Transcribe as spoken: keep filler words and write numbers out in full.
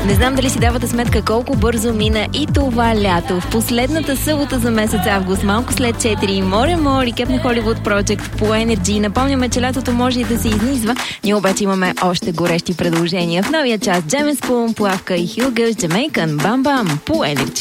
Не знам дали си давате сметка колко бързо мина и това лято. В последната събота за месец август, малко след четири, Море Мори, Кепне Холивуд Project по Energy. Напомняме, че лятото може и да се изнизва. Ние обаче имаме още горещи предложения. В новия час Джеймс Спун, Плавка и Хюгъс, Jamaican, Бам Бам по Energy.